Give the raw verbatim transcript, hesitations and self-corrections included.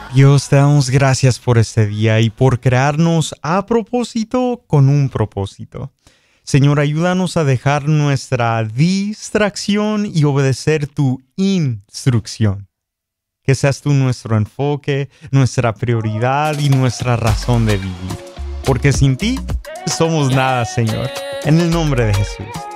Dios, te damos gracias por este día y por crearnos a propósito con un propósito. Señor, ayúdanos a dejar nuestra distracción y obedecer tu instrucción. Que seas tú nuestro enfoque, nuestra prioridad y nuestra razón de vivir. Porque sin ti somos nada, Señor. En el nombre de Jesús.